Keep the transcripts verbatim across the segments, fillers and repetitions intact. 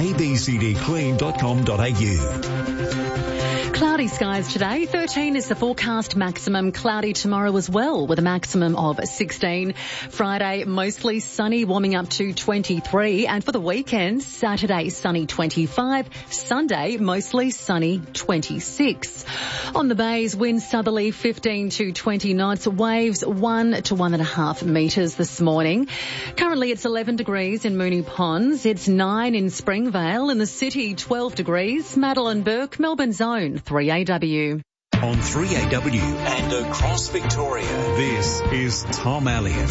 a b c d clean dot com dot a u. Cloudy skies today. thirteen is the forecast maximum. Cloudy tomorrow as well with a maximum of sixteen. Friday, mostly sunny, warming up to twenty-three. And for the weekend, Saturday, sunny twenty-five. Sunday, mostly sunny twenty-six. On the bays, wind southerly fifteen to twenty knots. Waves one to one and a half metres this morning. Currently, it's eleven degrees in Moonee Ponds. It's nine in Springvale. In the city, twelve degrees. Madeline Burke, Melbourne's own three A W. On three A W and across Victoria, this is Tom Elliott.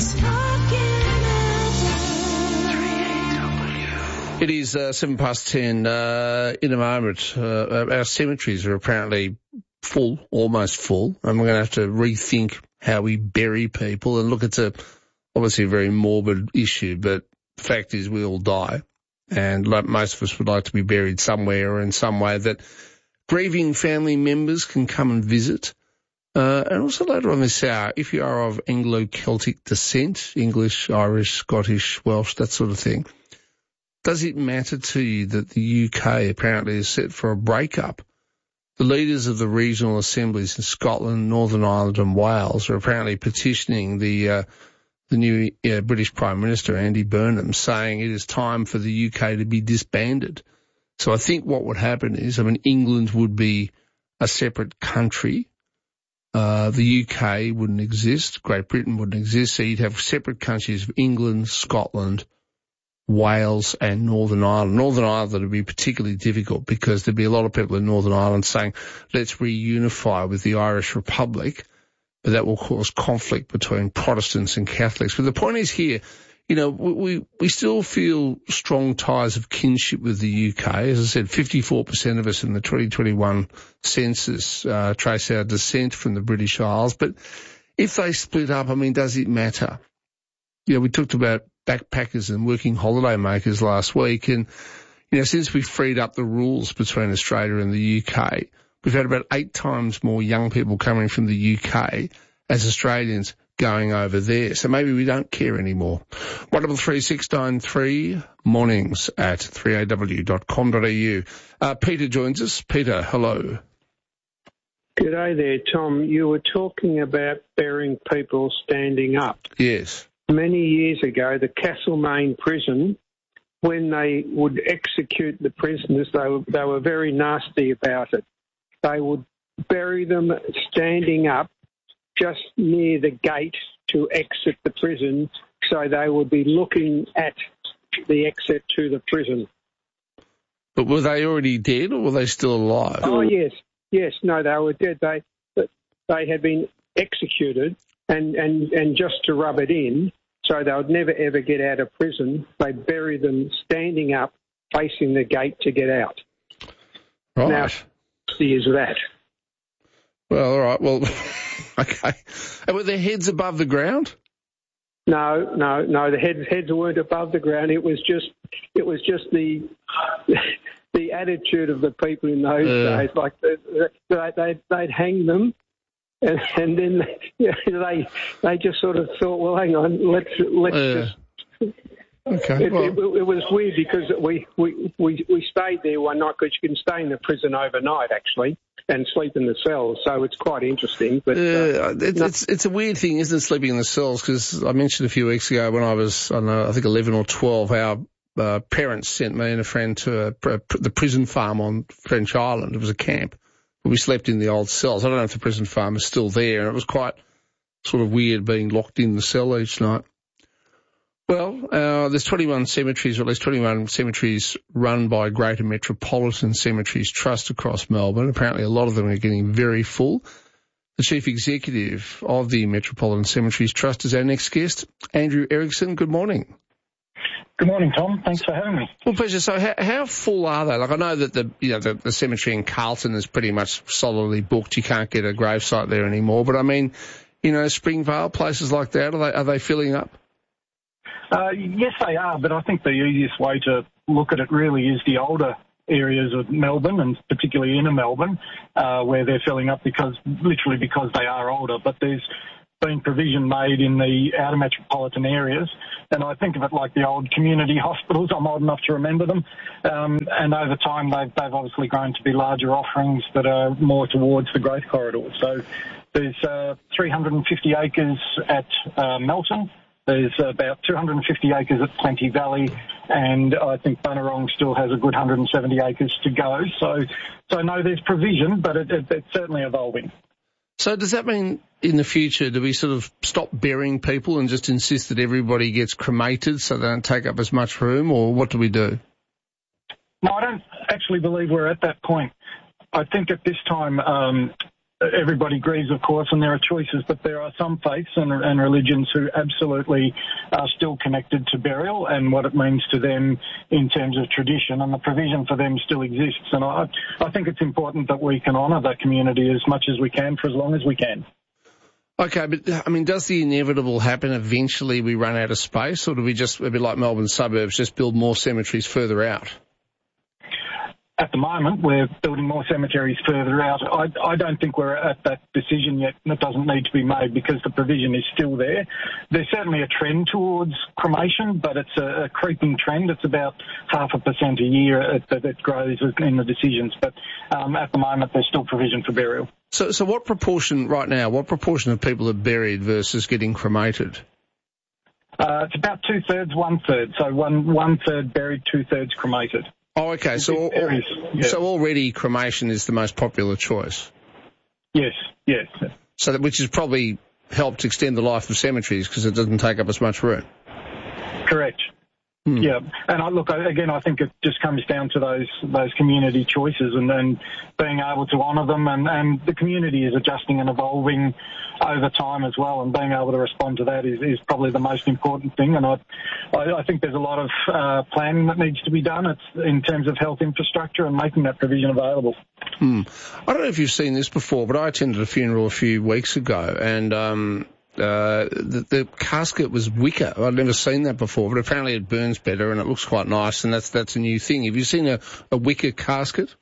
It is uh, seven past ten. Uh, in a moment, uh, our cemeteries are apparently full, almost full, and we're going to have to rethink how we bury people. And look, it's a obviously a very morbid issue, but the fact is we all die, and like most of us would like to be buried somewhere or in some way that grieving family members can come and visit. Uh, and also later on this hour, if you are of Anglo-Celtic descent, English, Irish, Scottish, Welsh, that sort of thing, does it matter to you that the U K apparently is set for a breakup? The leaders of the regional assemblies in Scotland, Northern Ireland and Wales are apparently petitioning the uh, the new uh, British Prime Minister, Andy Burnham, saying it is time for the U K to be disbanded. So I think what would happen is, I mean, England would be a separate country. Uh, the U K wouldn't exist. Great Britain wouldn't exist. So you'd have separate countries of England, Scotland, Wales and Northern Ireland. Northern Ireland would be particularly difficult because there'd be a lot of people in Northern Ireland saying, let's reunify with the Irish Republic. But that will cause conflict between Protestants and Catholics. But the point is here, you know, we, we still feel strong ties of kinship with the U K. As I said, fifty-four percent of us in the twenty twenty-one census uh, trace our descent from the British Isles. But if they split up, I mean, does it matter? You know, we talked about backpackers and working holiday makers last week. And, you know, since we freed up the rules between Australia and the U K, we've had about eight times more young people coming from the U K as Australians going over there. So maybe we don't care anymore. one double three six nine three, mornings at three a w dot com dot a u. Uh, Peter joins us. Peter, hello. G'day there, Tom. You were talking about burying people standing up. Yes. Many years ago, the Castlemaine prison, when they would execute the prisoners, they were, they were very nasty about it. They would bury them standing up just near the gate to exit the prison, so they would be looking at the exit to the prison. But were they already dead or were they still alive? Oh, yes. Yes, no, they were dead. They they had been executed, and, and, and just to rub it in, so they would never, ever get out of prison, they bury them standing up, facing the gate to get out. Right. Now, is that. Well, all right. Well, okay. And were their heads above the ground? No, no, no. The heads heads weren't above the ground. It was just, it was just the the attitude of the people in those uh, days. Like they they they'd hang them, and, and then you know, they they just sort of thought, well, hang on, let's let's uh, just. Okay. It, well. it, it was weird because we, we, we, we stayed there one night because you can stay in the prison overnight, actually, and sleep in the cells. So it's quite interesting. But uh, uh, it, no. it's it's a weird thing, isn't it, sleeping in the cells? Because I mentioned a few weeks ago when I was, I don't know, I think eleven or twelve, our uh, parents sent me and a friend to a, a, the prison farm on French Island. It was a camp. We slept in the old cells. I don't know if the prison farm is still there, and it was quite sort of weird being locked in the cell each night. Well, uh, there's twenty-one cemeteries, or at least twenty-one cemeteries run by Greater Metropolitan Cemeteries Trust across Melbourne. Apparently a lot of them are getting very full. The Chief Executive of the Metropolitan Cemeteries Trust is our next guest, Andrew Erickson. Good morning. Good morning, Tom. Thanks for having me. Well, pleasure. So how, how full are they? Like, I know that the, you know, the, the cemetery in Carlton is pretty much solidly booked. You can't get a gravesite there anymore. But I mean, you know, Springvale, places like that, are they, are they filling up? Uh, yes, they are, but I think the easiest way to look at it really is the older areas of Melbourne, and particularly inner Melbourne, uh, where they're filling up because, literally because they are older. But there's been provision made in the outer metropolitan areas. And I think of it like the old community hospitals. I'm old enough to remember them. Um, and over time, they've, they've obviously grown to be larger offerings that are more towards the growth corridor. So there's uh, three hundred fifty acres at uh, Melton. There's about two hundred fifty acres at Plenty Valley, and I think Bunurong still has a good one hundred seventy acres to go. So, so no, there's provision, but it, it, it's certainly evolving. So does that mean in the future, do we sort of stop burying people and just insist that everybody gets cremated so they don't take up as much room, or what do we do? No, I don't actually believe we're at that point. I think at this time, um, everybody grieves, of course, and there are choices, but there are some faiths and, and religions who absolutely are still connected to burial and what it means to them in terms of tradition, and the provision for them still exists. And I, I think it's important that we can honour that community as much as we can for as long as we can. Okay, but, I mean, does the inevitable happen eventually we run out of space, or do we just, a bit like Melbourne suburbs, just build more cemeteries further out? At the moment, we're building more cemeteries further out. I, I don't think we're at that decision yet. That doesn't need to be made because the provision is still there. There's certainly a trend towards cremation, but it's a, a creeping trend. It's about half a percent a year that it grows in the decisions. But um, at the moment, there's still provision for burial. So, so what proportion right now, what proportion of people are buried versus getting cremated? Uh, it's about two-thirds, one-third. So one, one-third buried, two-thirds cremated. Oh, okay. So, Areas, yeah. so already cremation is the most popular choice. Yes, yes. So, that, which has probably helped extend the life of cemeteries because it doesn't take up as much room. Correct. Hmm. Yeah, and I, look, again, I think it just comes down to those those community choices and then being able to honour them, and, and the community is adjusting and evolving over time as well, and being able to respond to that is, is probably the most important thing. And I, I, I think there's a lot of uh, planning that needs to be done it's in terms of health infrastructure and making that provision available. Hmm. I don't know if you've seen this before, but I attended a funeral a few weeks ago, and um, uh, the, the casket was wicker. I'd never seen that before, but apparently it burns better and it looks quite nice, and that's that's a new thing. Have you seen a, a wicker casket?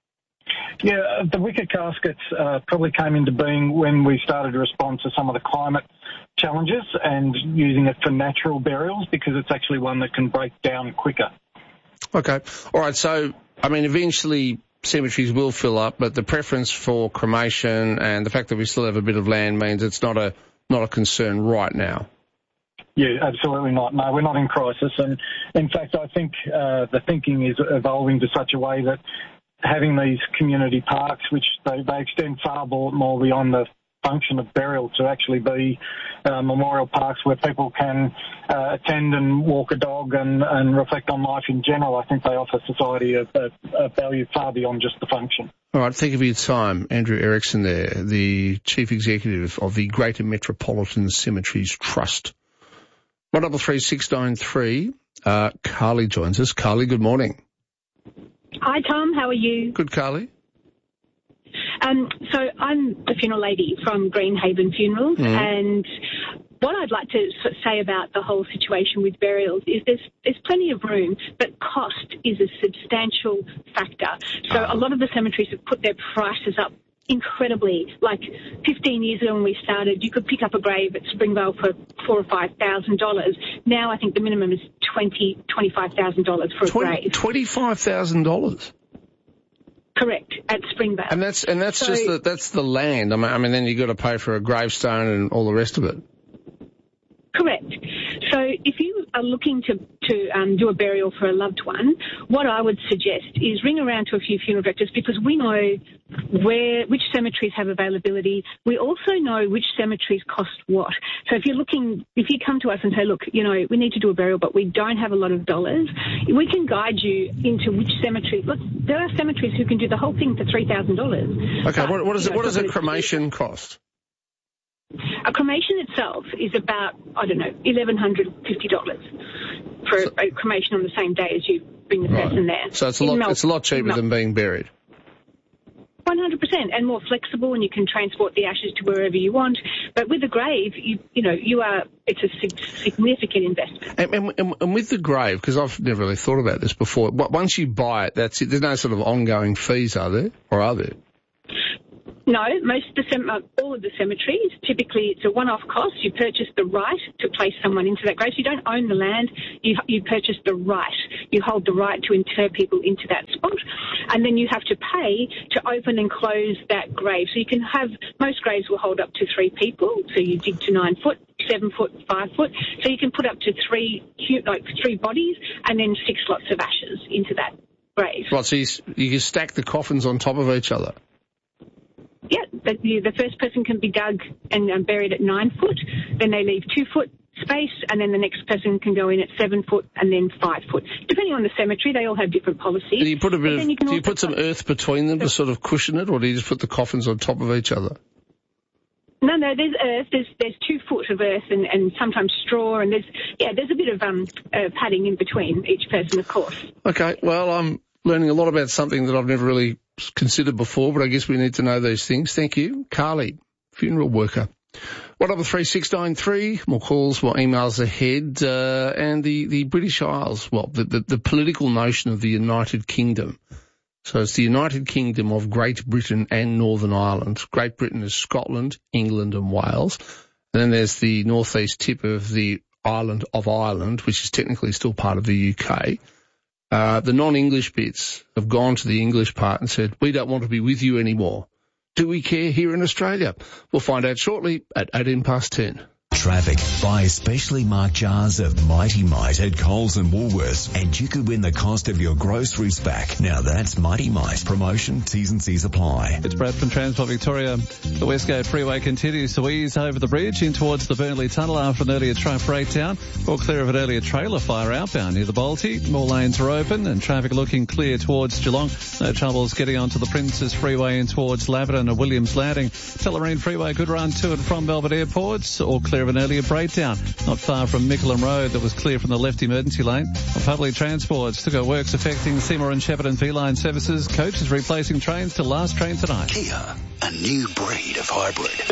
Yeah, the wicker caskets uh, probably came into being when we started to respond to some of the climate challenges and using it for natural burials because it's actually one that can break down quicker. Okay. All right. So, I mean, eventually cemeteries will fill up, but the preference for cremation and the fact that we still have a bit of land means it's not a not a concern right now. Yeah, absolutely not. No, we're not in crisis. And in fact, I think uh, the thinking is evolving to such a way that having these community parks, which they, they extend far more beyond the function of burial to actually be uh, memorial parks where people can uh, attend and walk a dog and, and reflect on life in general. I think they offer society a, a, a value far beyond just the function. All right, thank you for your time. Andrew Erickson there, the Chief Executive of the Greater Metropolitan Cemeteries Trust. one double three six nine three, uh, Carly joins us. Carly, good morning. Hi, Tom. How are you? Good, Carly. Um, so I'm the funeral lady from Greenhaven Funerals, mm. and what I'd like to say about the whole situation with burials is there's there's plenty of room, but cost is a substantial factor. So a lot of the cemeteries have put their prices up incredibly. Like fifteen years ago when we started, you could pick up a grave at Springvale for four or five thousand dollars. Now I think the minimum is twenty, twenty-five thousand dollars for a grave. Twenty-five thousand dollars. Correct, at Springvale. And that's and that's so, just the, that's the land. I mean, I mean, then you got to pay for a gravestone and all the rest of it. Correct. So if you are looking to, to um, do a burial for a loved one, what I would suggest is ring around to a few funeral directors because we know where which cemeteries have availability. We also know which cemeteries cost what. So if you're looking, if you come to us and say, look, you know, we need to do a burial, but we don't have a lot of dollars, we can guide you into which cemetery. Look, there are cemeteries who can do the whole thing for three thousand dollars. Okay, but, what, what, is it, know, what does a cremation cost? A cremation itself is about, I don't know, eleven hundred fifty dollars for so, a cremation on the same day as you bring the right. person there. So it's a lot, Mel- it's a lot cheaper than being buried. one hundred percent, and more flexible, and you can transport the ashes to wherever you want. But with the grave, you you know, you are, it's a significant investment. And, and, and with the grave, because I've never really thought about this before, once you buy it, that's it. There's no sort of ongoing fees, are there? Or are there? No, most of the cem- all of the cemeteries, typically it's a one-off cost. You purchase the right to place someone into that grave. So you don't own the land, you, you purchase the right. You hold the right to inter people into that spot. And then you have to pay to open and close that grave. So you can have, most graves will hold up to three people. So you dig to nine foot, seven foot, five foot. So you can put up to three, like three bodies and then six lots of ashes into that grave. Right, so you, you can stack the coffins on top of each other? Yeah, the, the first person can be dug and um, buried at nine foot, then they leave two foot space, and then the next person can go in at seven foot and then five foot. Depending on the cemetery, they all have different policies. Do you put a bit of, you do you put some earth between them to sort of cushion it, or do you just put the coffins on top of each other? No, no, there's earth, there's there's two foot of earth and, and sometimes straw, and there's, yeah, there's a bit of um uh, padding in between each person, of course. Okay, well, I'm learning a lot about something that I've never really considered before, but I guess we need to know these things. Thank you. Carly, funeral worker. one double three six nine three, more calls, more emails ahead, uh, and the, the British Isles, well, the, the, the political notion of the United Kingdom. So it's the United Kingdom of Great Britain and Northern Ireland. Great Britain is Scotland, England and Wales. And then there's the northeast tip of the island of Ireland, which is technically still part of the U K. Uh, the non-English bits have gone to the English part and said, we don't want to be with you anymore. Do we care here in Australia? We'll find out shortly at eighteen past ten. Traffic. Buy specially marked jars of Mighty Mite at Coles and Woolworths, and you could win the cost of your groceries back. Now that's Mighty Mite. Promotion, T's and C's apply. It's Brad from Transport Victoria. The Westgate Freeway continues to ease over the bridge in towards the Burnley Tunnel after an earlier truck breakdown. All clear of an earlier trailer fire outbound near the Balti. More lanes are open and traffic looking clear towards Geelong. No troubles getting onto the Princes Freeway in towards Laverton and Williams Landing. Tullamarine Freeway, good run to and from Melbourne Airports. All clear of an earlier breakdown not far from Mickleham Road that was clear from the left emergency lane. On public transports, to go works affecting Seymour and Shepparton V-Line services. Coach is replacing trains till last train tonight. Kia, a new breed of hybrid.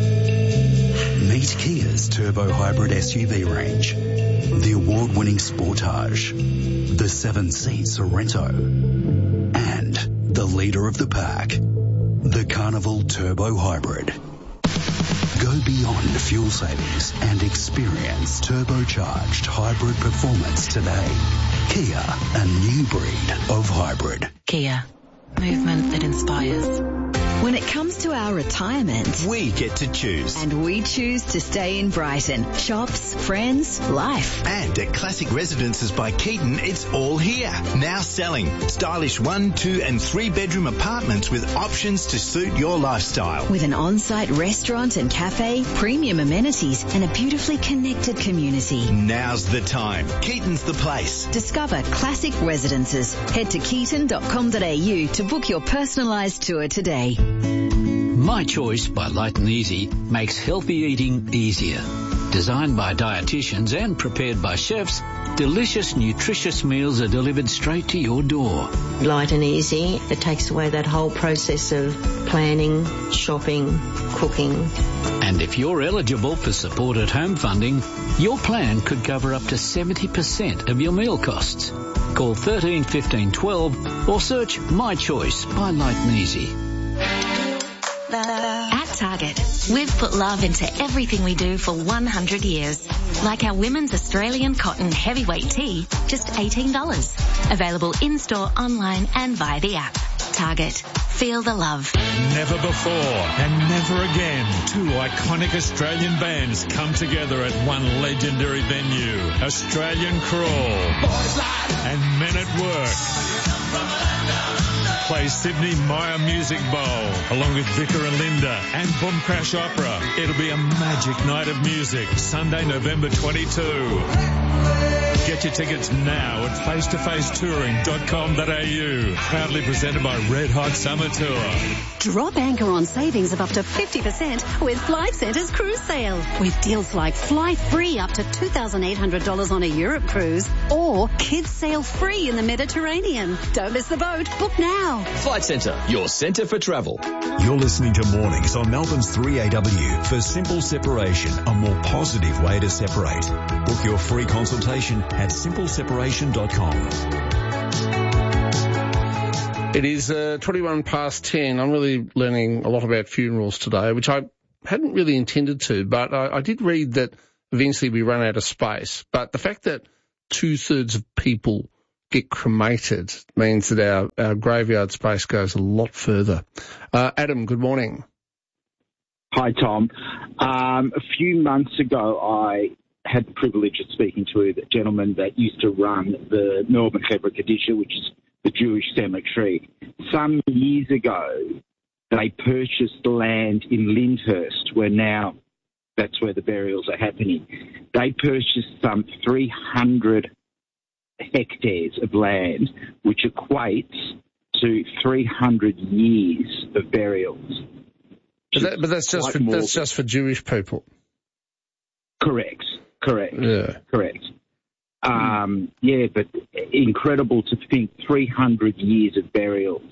Meet Kia's turbo hybrid S U V range. The award-winning Sportage, the seven-seat Sorrento, and the leader of the pack, the Carnival Turbo Hybrid. Go beyond fuel savings and experience turbocharged hybrid performance today. Kia, a new breed of hybrid. Kia, movement that inspires. When it comes to our retirement, we get to choose. And we choose to stay in Brighton. Shops, friends, life. And at Classic Residences by Keaton, it's all here. Now selling. Stylish one, two and three bedroom apartments with options to suit your lifestyle. With an on-site restaurant and cafe, premium amenities and a beautifully connected community. Now's the time. Keaton's the place. Discover Classic Residences. Head to keaton dot com dot a u to book your personalised tour today. My Choice by Light and Easy makes healthy eating easier. Designed by dietitians and prepared by chefs, delicious, nutritious meals are delivered straight to your door. Light and easy. It takes away that whole process of planning, shopping, cooking. And if you're eligible for supported home funding, your plan could cover up to seventy percent of your meal costs. Call thirteen fifteen twelve or search My Choice by Light and Easy. At Target, we've put love into everything we do for one hundred years. Like our women's Australian cotton heavyweight tee, just eighteen dollars. Available in-store, online and via the app. Target. Feel the love. Never before and never again, two iconic Australian bands come together at one legendary venue. Australian Crawl and Men at Work play Sydney Myer Music Bowl along with Vicar and Linda and Boom Crash Opera. It'll be a magic night of music, Sunday, November twenty-second. Get your tickets now at face to face touring dot com dot a u. Proudly presented by Red Hot Summer Tour. Drop anchor on savings of up to fifty percent with Flight Centre's cruise sale. With deals like fly free up to two thousand eight hundred dollars on a Europe cruise or kids sail free in the Mediterranean. Don't miss the boat. Book now. Flight Centre, your centre for travel. You're listening to Mornings on Melbourne's three A W for Simple Separation, a more positive way to separate. Book your free consultation at simple separation dot com. It is uh, twenty-one past ten. I'm really learning a lot about funerals today, which I hadn't really intended to, but I, I did read that eventually we run out of space. But the fact that two-thirds of people get cremated means that our, our graveyard space goes a lot further. Uh, Adam, good morning. Hi, Tom. Um, a few months ago, I had the privilege of speaking to a gentleman that used to run the Melbourne Hebra Kadisha, which is the Jewish cemetery. Some years ago, they purchased land in Lyndhurst, where now that's where the burials are happening. They purchased some three hundred hectares of land, which equates to three hundred years of burials. But, that, but that's just for, that's just for Jewish people. Correct. Correct. Yeah. Correct. Um, yeah, but incredible to think three hundred years of burials.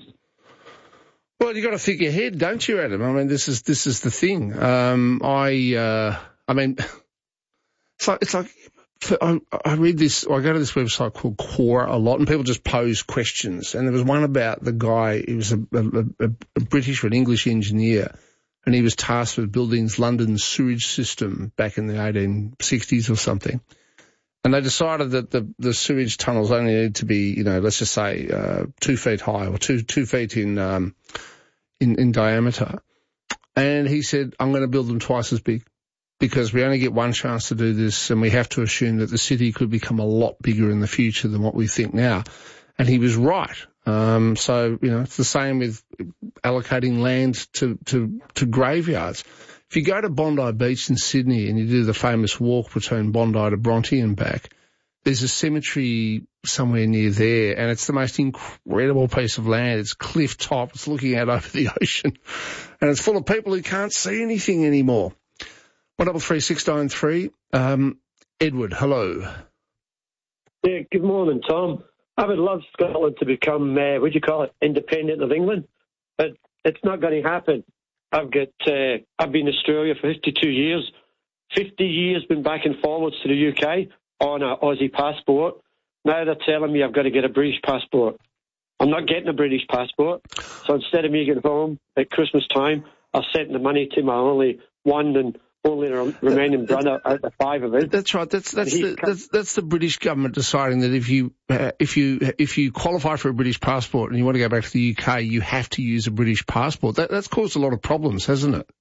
Well, you got to think ahead, don't you, Adam? I mean, this is this is the thing. Um, I uh, I mean, it's like it's like I, I read this. I go to this website called Quora a lot, and people just pose questions. And there was one about the guy. He was a, a, a, a British or an English engineer, and he was tasked with building London's sewage system back in the eighteen sixties or something. And they decided that the, the sewage tunnels only need to be, you know, let's just say uh, two feet high or two two feet in um, in, in diameter. And he said, I'm going to build them twice as big because we only get one chance to do this, and we have to assume that the city could become a lot bigger in the future than what we think now. And he was right. Um, so, you know, it's the same with allocating land to, to, to graveyards. If you go to Bondi Beach in Sydney and you do the famous walk between Bondi to Bronte and back, there's a cemetery somewhere near there, and it's the most incredible piece of land. It's cliff top. It's looking out over the ocean, and it's full of people who can't see anything anymore. one double three six nine three. Um, Edward, hello. Yeah, good morning, Tom. I would love Scotland to become, uh, what do you call it, independent of England, but it's not going to happen. I've got, uh, I've been in Australia for fifty-two years, fifty years been back and forwards to the U K on an Aussie passport. Now they're telling me I've got to get a British passport. I'm not getting a British passport. So instead of me getting home at Christmas time, I'll send the money to my only one and only remaining brother out of five of it. That's right. That's that's the that's, that's the British government deciding that if you uh, if you if you qualify for a British passport and you want to go back to the U K, you have to use a British passport. That that's caused a lot of problems, hasn't it?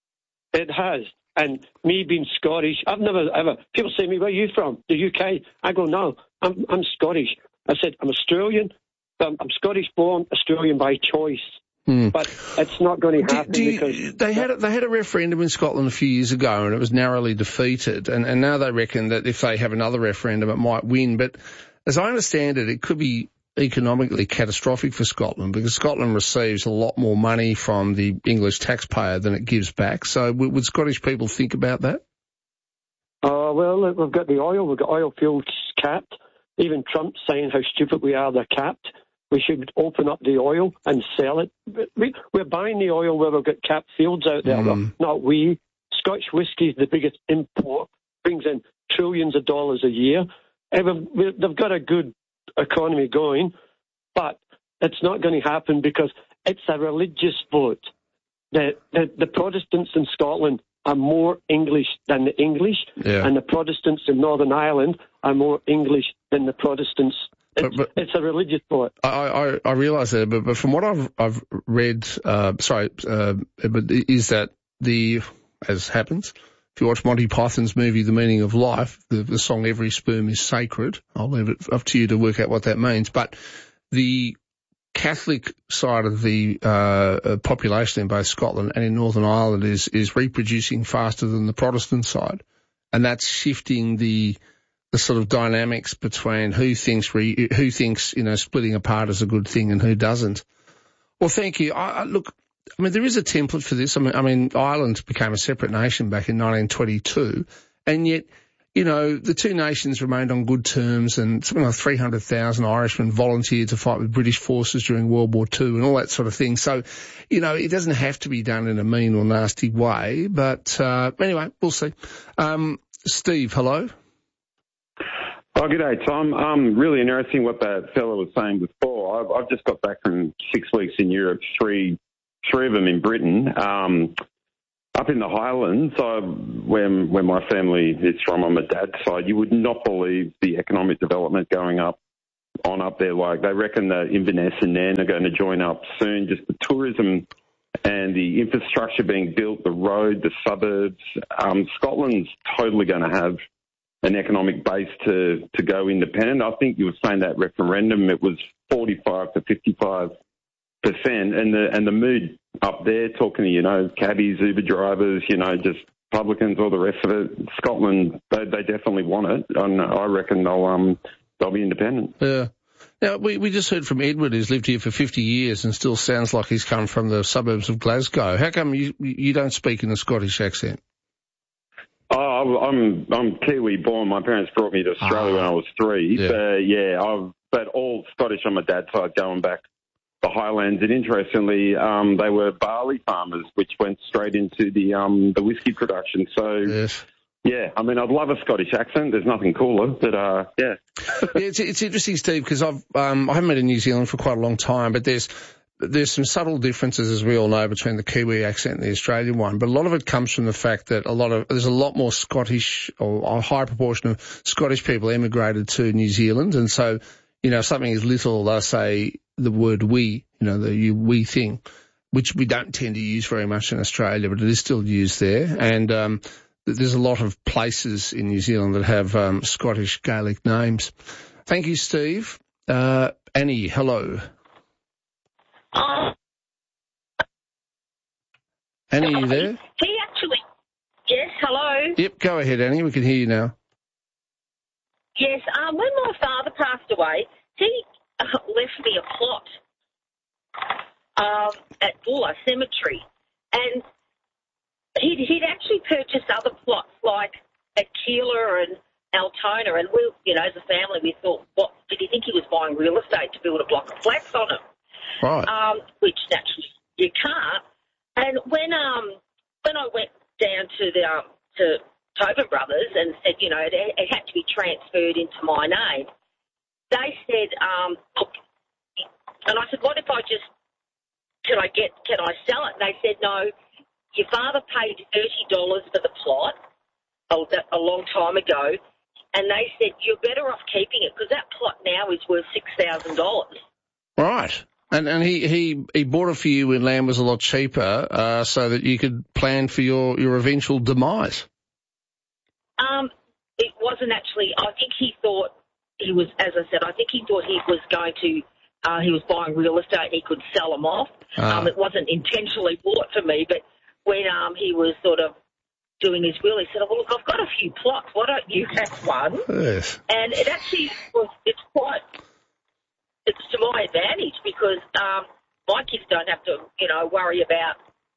It has. And me being Scottish, I've never ever. People say to me, "Where are you from?" The U K. I go, "No, I'm I'm Scottish." I said, "I'm Australian. I'm, I'm Scottish born, Australian by choice." Hmm. But it's not going to happen do, do because you, they had a, they had a referendum in Scotland a few years ago, and it was narrowly defeated. And, and now they reckon that if they have another referendum, it might win. But as I understand it, it could be economically catastrophic for Scotland because Scotland receives a lot more money from the English taxpayer than it gives back. So would, would Scottish people think about that? Oh, uh, well, look, we've got the oil. We've got oil fields capped. Even Trump's saying how stupid we are, they're capped. We should open up the oil and sell it. We, we're buying the oil where we've got capped fields out there, mm. not we. Scotch whisky is the biggest import, brings in trillions of dollars a year. They've got a good economy going, but it's not going to happen because it's a religious vote. The, the, the Protestants in Scotland are more English than the English, yeah. and the Protestants in Northern Ireland are more English than the Protestants. It's, but, but, it's a religious vote. I, I, I realise that, but, but from what I've I've read, uh, sorry, uh, but is that the, as happens, if you watch Monty Python's movie The Meaning of Life, the, the song Every Sperm is Sacred, I'll leave it up to you to work out what that means, but the Catholic side of the uh, population in both Scotland and in Northern Ireland is, is reproducing faster than the Protestant side, and that's shifting the the sort of dynamics between who thinks re, who thinks you know splitting apart is a good thing and who doesn't. Well, thank you. I, I, look, I mean there is a template for this. I mean, I mean Ireland became a separate nation back in nineteen twenty-two, and yet you know the two nations remained on good terms, and something like three hundred thousand Irishmen volunteered to fight with British forces during World War Two and all that sort of thing. So, you know, it doesn't have to be done in a mean or nasty way. But uh, anyway, we'll see. Um, Steve, hello. Oh, good day, Tom. Um, really interesting what that fellow was saying before. well. I've, I've just got back from six weeks in Europe, three three of them in Britain. Um, up in the Highlands, I, where, where my family is from on my dad's side, you would not believe the economic development going up on up there. Like, they reckon that Inverness and Nairn are going to join up soon. Just the tourism and the infrastructure being built, the road, the suburbs. Um, Scotland's totally going to have an economic base to, to go independent. I think you were saying that referendum, it was forty-five to fifty-five percent, and the and the mood up there, talking to, you know, cabbies, Uber drivers, you know, just publicans, all the rest of it. Scotland, they, they definitely want it, and I reckon they'll um they'll be independent. Yeah. Now, we, we just heard from Edward, who's lived here for fifty years and still sounds like he's come from the suburbs of Glasgow. How come you you don't speak in a Scottish accent? Oh, I'm I'm Kiwi born. My parents brought me to Australia ah, when I was three. Yeah, but, yeah I've, but all Scottish on my dad's side, going back the Highlands. And interestingly, um, they were barley farmers, which went straight into the um, the whiskey production. So, yes. yeah, I mean, I'd love a Scottish accent. There's nothing cooler, but uh, yeah. yeah, it's it's interesting, Steve, because I've um, I haven't been in New Zealand for quite a long time, but there's. There's some subtle differences, as we all know, between the Kiwi accent and the Australian one, but a lot of it comes from the fact that a lot of, there's a lot more Scottish, or a high proportion of Scottish people emigrated to New Zealand, and so, you know, if something is little, they'll say the word we, you know, the you, we thing, which we don't tend to use very much in Australia, but it is still used there, and um, there's a lot of places in New Zealand that have um, Scottish Gaelic names. Thank you, Steve. Uh, Annie, hello. Um, Annie, are you there? He actually, yes, hello. Yep, go ahead, Annie. We can hear you now. Yes, um, when my father passed away, he uh, left me a plot um, at Bulla Cemetery, and he'd, he'd actually purchased other plots like at Keilor and Altona, and we, you know, as a family, we thought, what did he think he was buying real estate to build a block of flats on it? Right. Um, which naturally you can't. And when um when I went down to the um, to Tobin Brothers and said, you know, it, it had to be transferred into my name, they said, um, look, and I said, what if I just can I get can I sell it? And they said, no, your father paid thirty dollars for the plot a, a long time ago, and they said you're better off keeping it because that plot now is worth six thousand dollars. Right. And and he, he, he bought it for you when land was a lot cheaper, uh, so that you could plan for your, your eventual demise. Um, it wasn't actually. I think he thought he was, as I said, I think he thought he was going to. Uh, he was buying real estate. He could sell them off. Ah. Um, it wasn't intentionally bought for me, but when um he was sort of doing his will, he said, "Oh, look, I've got a few plots. Why don't you have one?" Yes. And it actually was. It's quite. It's to my advantage because um, my kids don't have to, you know, worry about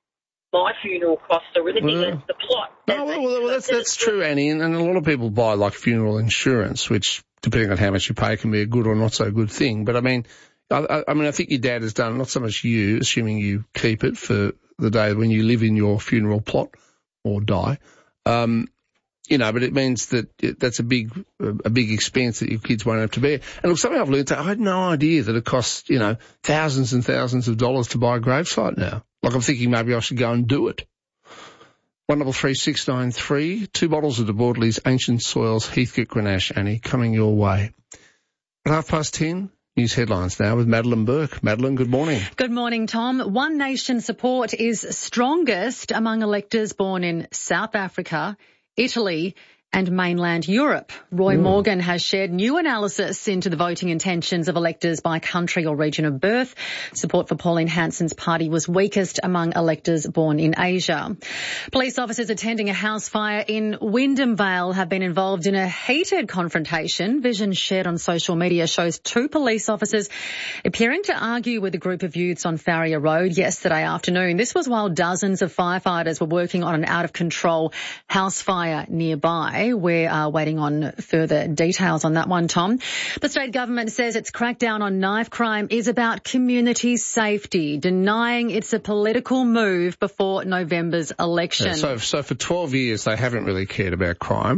my funeral costs or anything. Yeah. It's the plot. No, well, well, that's that's true, Annie, and, and a lot of people buy like funeral insurance, which, depending on how much you pay, can be a good or not so good thing. But I mean, I, I mean, I think your dad has done, not so much you, assuming you keep it for the day when you live in your funeral plot or die. Um, You know, but it means that it, that's a big, a big expense that your kids won't have to bear. And look, something I've learned, I had no idea that it costs, you know, thousands and thousands of dollars to buy a gravesite now. Like, I'm thinking maybe I should go and do it. One double three six nine three, two bottles of De Bordeley's Ancient Soils Heathcote Grenache, Annie, coming your way. At half past ten, news headlines now with Madeline Burke. Madeline, good morning. Good morning, Tom. One Nation support is strongest among electors born in South Africa, Italy and mainland Europe. Roy mm. Morgan has shared new analysis into the voting intentions of electors by country or region of birth. Support for Pauline Hanson's party was weakest among electors born in Asia. Police officers attending a house fire in Wyndham Vale have been involved in a heated confrontation. Vision shared on social media shows two police officers appearing to argue with a group of youths on Farrier Road yesterday afternoon. This was while dozens of firefighters were working on an out-of-control house fire nearby. We're uh, waiting on further details on that one, Tom. The state government says its crackdown on knife crime is about community safety, denying it's a political move before November's election. Yeah, so, so for twelve years they haven't really cared about crime.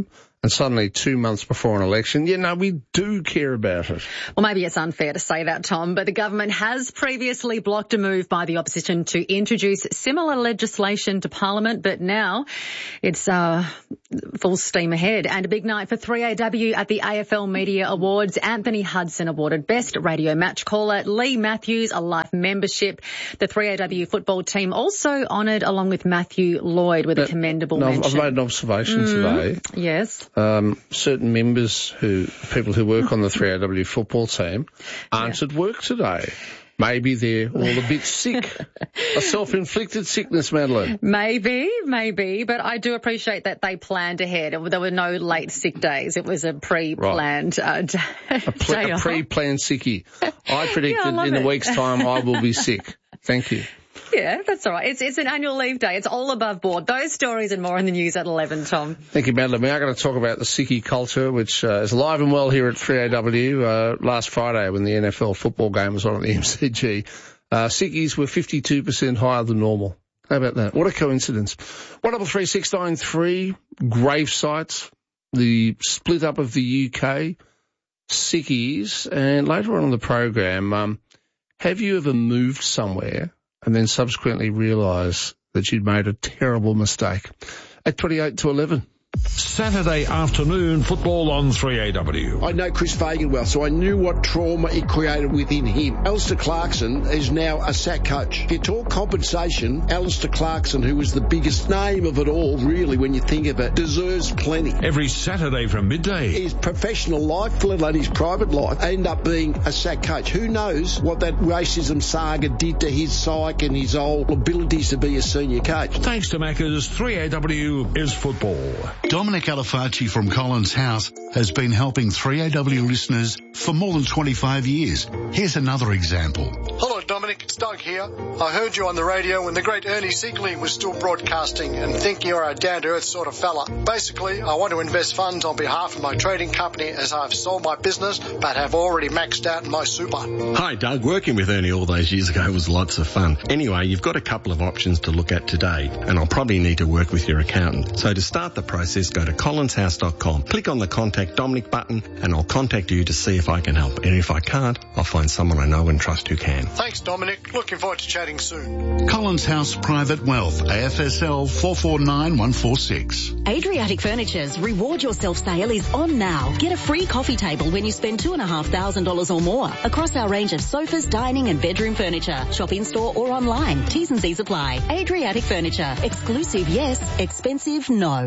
and suddenly two months before an election, yeah, no, we do care about it. Well, maybe it's unfair to say that, Tom, but the government has previously blocked a move by the opposition to introduce similar legislation to Parliament, but now it's uh, full steam ahead. And a big night for three A W at the A F L Media Awards. Anthony Hudson awarded Best Radio Match Caller, Lee Matthews a life membership. The three A W football team also honoured along with Matthew Lloyd with but, a commendable no, mention. I've made an observation mm, today. Yes. Um, certain members who, people who work on the three A W football team aren't yeah. at work today. Maybe they're all a bit sick. A self-inflicted sickness, Madeline. Maybe, maybe, but I do appreciate that they planned ahead. There were no late sick days. It was a pre-planned right. uh, day, a, pl- day a pre-planned sickie. I predicted yeah, I in it. a week's time I will be sick. Thank you. Yeah, that's all right. It's it's an annual leave day. It's all above board. Those stories and more in the news at eleven, Tom. Thank you, Madeline. We are going to talk about the sickie culture, which uh, is alive and well here at three A W. Uh, last Friday, when the N F L football game was on at the M C G, uh, sickies were fifty-two percent higher than normal. How about that? What a coincidence. one double three six nine three, grave sites, the split up of the U K, sickies, and later on in the program, um, have you ever moved somewhere and then subsequently realise that you'd made a terrible mistake? At twenty-eight to eleven. Saturday afternoon football on three A W. I know Chris Fagan well, so I knew what trauma it created within him. Alistair Clarkson is now a S A C coach. If you talk compensation, Alistair Clarkson, who was the biggest name of it all, really, when you think of it, deserves plenty. Every Saturday from midday. His professional life, let alone his private life, ended up being a S A C coach. Who knows what that racism saga did to his psyche and his whole abilities to be a senior coach. Thanks to Macca's, three A W is football. Dominic Alifacci from Collins House has been helping three A W listeners for more than twenty-five years. Here's another example. Hello, Dominic. It's Doug here. I heard you on the radio when the great Ernie Sigley was still broadcasting and think you're a down-to-earth sort of fella. Basically, I want to invest funds on behalf of my trading company as I've sold my business but have already maxed out my super. Hi, Doug. Working with Ernie all those years ago was lots of fun. Anyway, you've got a couple of options to look at today, and I'll probably need to work with your accountant. So to start the process, go to collins house dot com, click on the Contact Dominic button, and I'll contact you to see if I can help. And if I can't, I'll find someone I know and trust who can. Thanks, Dominic. Looking forward to chatting soon. Collins House Private Wealth, A F S L four four nine one four six. Adriatic Furniture's Reward Yourself sale is on now. Get a free coffee table when you spend two and a half thousand dollars or more across our range of sofas, dining and bedroom furniture. Shop in store or online. T's and C's apply. Adriatic Furniture. Exclusive, yes. Expensive, no.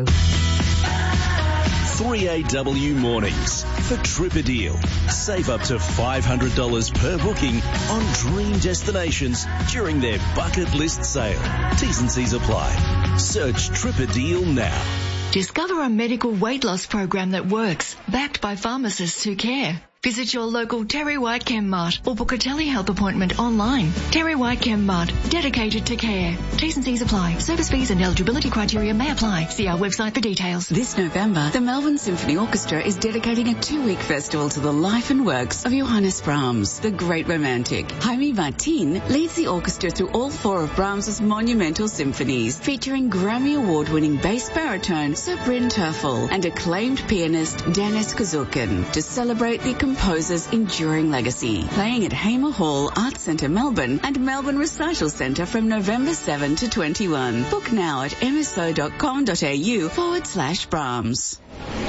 three A W mornings for Trip a Deal. Save up to five hundred dollars per booking on dream destinations during their bucket list sale. T's and C's apply. Search Trip a Deal now. Discover a medical weight loss program that works, backed by pharmacists who care. Visit your local Terry White Chem Mart or book a telehealth appointment online. Terry White Chem Mart, dedicated to care. T's and C's apply. Service fees and eligibility criteria may apply. See our website for details. This November, the Melbourne Symphony Orchestra is dedicating a two-week festival to the life and works of Johannes Brahms, the great romantic. Jaime Martin leads the orchestra through all four of Brahms's monumental symphonies, featuring Grammy Award-winning bass baritone Sir Bryn Terfel and acclaimed pianist Dennis Kazukin to celebrate the composer's enduring legacy. Playing at Hamer Hall, Arts Centre Melbourne and Melbourne Recital Centre from November seventh to twenty-one. Book now at mso.com.au forward slash Brahms.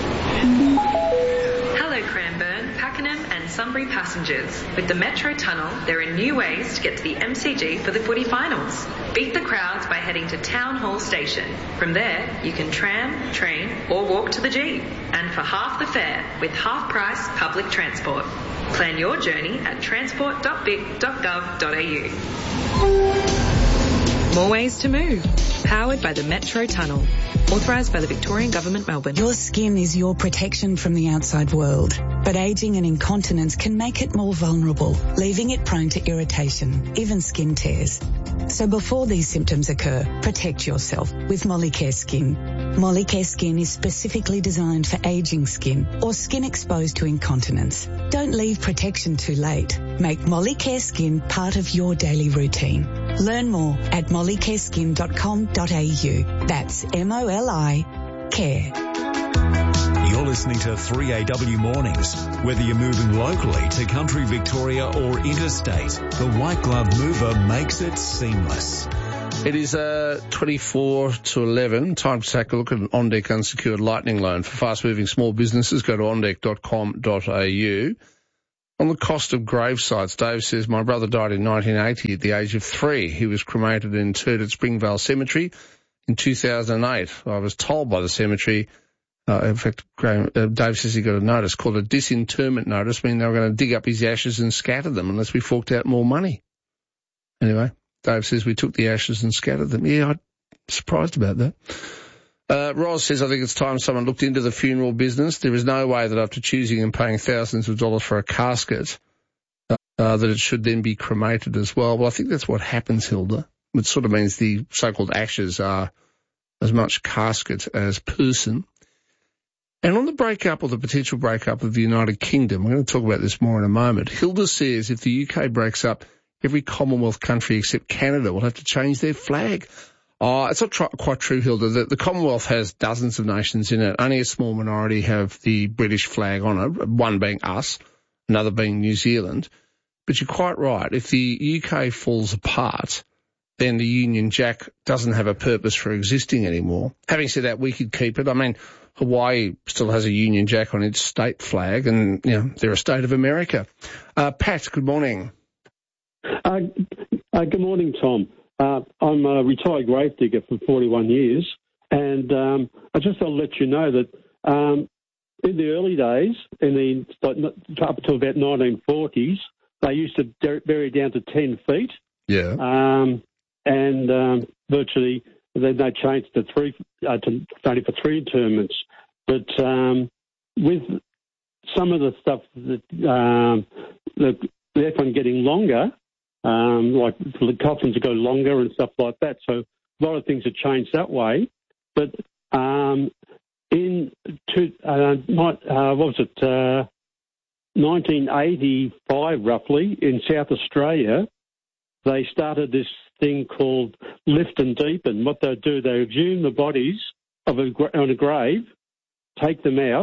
Hello Cranbourne, Pakenham and Sunbury passengers. With the Metro Tunnel, there are new ways to get to the M C G for the footy finals. Beat the crowds by heading to Town Hall Station. From there, you can tram, train or walk to the G. And for half the fare, with half-price public transport. Plan your journey at transport dot vic dot gov dot a u. More ways to move. Powered by the Metro Tunnel. Authorised by the Victorian Government, Melbourne. Your skin is your protection from the outside world, but ageing and incontinence can make it more vulnerable, leaving it prone to irritation, even skin tears. So before these symptoms occur, protect yourself with Molicare Skin. Molicare Skin is specifically designed for aging skin or skin exposed to incontinence. Don't leave protection too late. Make Molicare Skin part of your daily routine. Learn more at molicare skin dot com dot a u. That's M O L I care. You're listening to three A W Mornings. Whether you're moving locally to country Victoria or interstate, the White Glove Mover makes it seamless. It is uh, twenty-four to eleven. Time to take a look at an OnDeck unsecured lightning loan for fast-moving small businesses. Go to on deck dot com dot a u. On the cost of grave sites, Dave says, my brother died in nineteen eighty at the age of three. He was cremated and interred at Springvale Cemetery in two thousand eight. I was told by the cemetery, uh, in fact, Graham, uh, Dave says he got a notice called a disinterment notice, meaning they were going to dig up his ashes and scatter them unless we forked out more money. Anyway, Dave says we took the ashes and scattered them. Yeah, I'm surprised about that. Uh, Roz says, I think it's time someone looked into the funeral business. There is no way that after choosing and paying thousands of dollars for a casket, uh, uh, that it should then be cremated as well. Well, I think that's what happens, Hilda. It sort of means the so-called ashes are as much casket as person. And on the breakup or the potential breakup of the United Kingdom, we're going to talk about this more in a moment. Hilda says if the U K breaks up, every Commonwealth country except Canada will have to change their flag. Oh, it's not tr- quite true, Hilda. The, the Commonwealth has dozens of nations in it. Only a small minority have the British flag on it, one being us, another being New Zealand. But you're quite right. If the U K falls apart, then the Union Jack doesn't have a purpose for existing anymore. Having said that, we could keep it. I mean, Hawaii still has a Union Jack on its state flag, and, you know, they're a state of America. Uh, Pat, good morning. Uh, uh, good morning, Tom. Uh, I'm a retired gravedigger for forty-one years, and um, I just want to let you know that um, in the early days, in the up until about nineteen forties, they used to bury down to ten feet. Yeah. Um, and um, virtually then they changed to three, uh, to only for three interments. But um, with some of the stuff that um, the the F one getting longer. Um, like the coffins go longer and stuff like that. So a lot of things have changed that way. But um, in two, uh, not, uh, what was it, uh, nineteen eighty-five roughly, in South Australia, they started this thing called lift and deepen. What they do, they exhume the bodies of a, on a grave, take them out,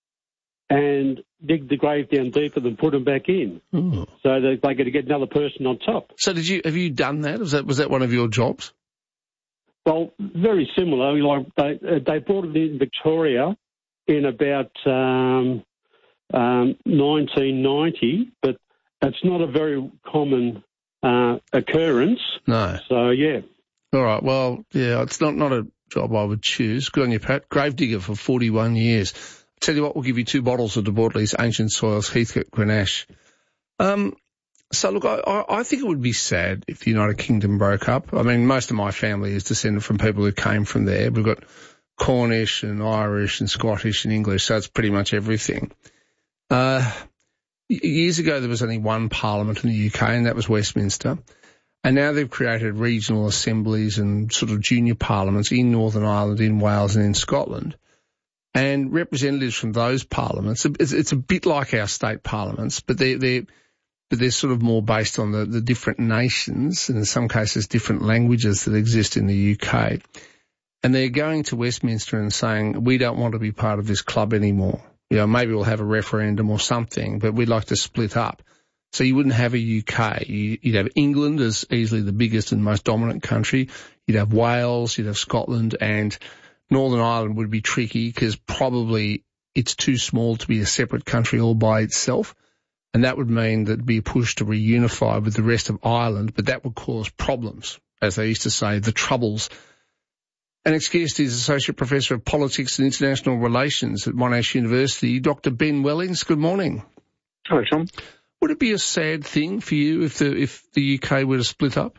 and dig the grave down deeper than put them back in. Ooh. So they, they got to get another person on top. So did you, have you done that? Was that, was that one of your jobs? Well, very similar. Like they, they brought it in Victoria in about um, um, nineteen ninety, but it's not a very common uh, occurrence. No. So, yeah. All right. Well, yeah, it's not, not a job I would choose. Good on you, Pat. Gravedigger for forty-one years. Tell you what, we'll give you two bottles of De Bortoley's Ancient Soils Heathcote Grenache. Um, so, look, I, I think it would be sad if the United Kingdom broke up. I mean, most of my family is descended from people who came from there. We've got Cornish and Irish and Scottish and English, so it's pretty much everything. Uh, years ago, there was only one parliament in the U K, and that was Westminster. And now they've created regional assemblies and sort of junior parliaments in Northern Ireland, in Wales and in Scotland. And representatives from those parliaments, it's, it's a bit like our state parliaments, but they're, they're, but they're sort of more based on the, the different nations, and in some cases different languages that exist in the U K. And they're going to Westminster and saying, we don't want to be part of this club anymore. You know, maybe we'll have a referendum or something, but we'd like to split up. So you wouldn't have a U K. You, you'd have England as easily the biggest and most dominant country. You'd have Wales, you'd have Scotland, and Northern Ireland would be tricky because probably it's too small to be a separate country all by itself. And that would mean that it'd be a push to reunify with the rest of Ireland, but that would cause problems, as they used to say, the troubles. Our next guest is Associate Professor of Politics and International Relations at Monash University, Doctor Ben Wellings. Good morning. Hello, Tom. Would it be a sad thing for you if the, if the U K were to split up?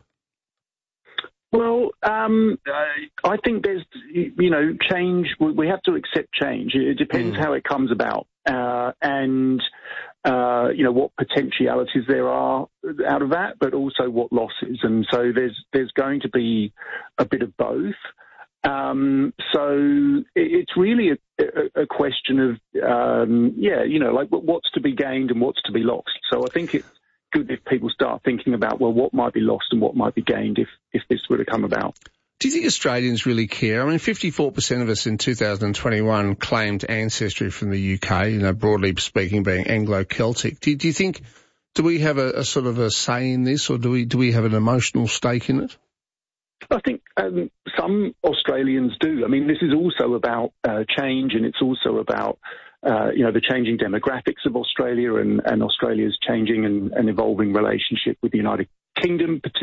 Well, um, I think there's, you know, change. We have to accept change. It depends mm. how it comes about, uh, and uh, you know what potentialities there are out of that, but also what losses. And so there's there's going to be a bit of both. Um, so it's really a, a, a question of, um, yeah, you know, like what's to be gained and what's to be lost. So I think it's good if people start thinking about, well, what might be lost and what might be gained if, if this were to come about. Do you think Australians really care? I mean, fifty-four percent of us in two thousand twenty-one claimed ancestry from the U K, you know, broadly speaking being Anglo-Celtic. Do, do you think, do we have a, a sort of a say in this, or do we do we have an emotional stake in it? I think um, some Australians do. I mean, this is also about uh, change, and it's also about, uh, you know, the changing demographics of Australia and, and Australia's changing and, and evolving relationship with the United Kingdom, particularly.